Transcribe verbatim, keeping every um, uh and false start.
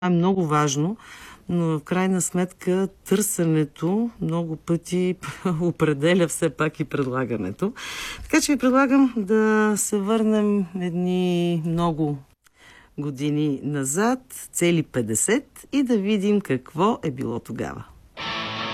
е много важно, но в крайна сметка търсенето много пъти определя все пак и предлагането. Така че ви предлагам да се върнем едни много години назад, цели петдесет, и да видим какво е било тогава.